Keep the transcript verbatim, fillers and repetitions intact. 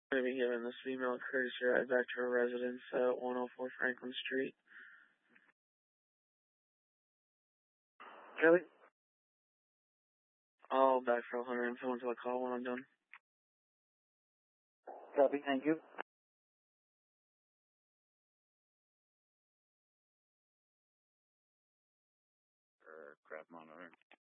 I'm going to be giving this female a courtesy ride back to her residence at one oh four Franklin Street. Kelly? I'll back for one hundred info until I call when I'm done. Copy, thank you. Or craft monitor.